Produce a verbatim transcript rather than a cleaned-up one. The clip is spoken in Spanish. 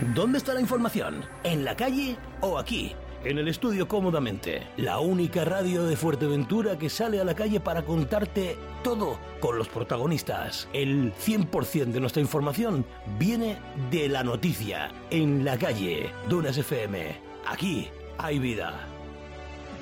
¿Dónde está la información? ¿En la calle o aquí? En el estudio cómodamente, la única radio de Fuerteventura que sale a la calle para contarte todo con los protagonistas. El cien por ciento de nuestra información viene de la noticia, en la calle, Dunas F M. Aquí hay vida.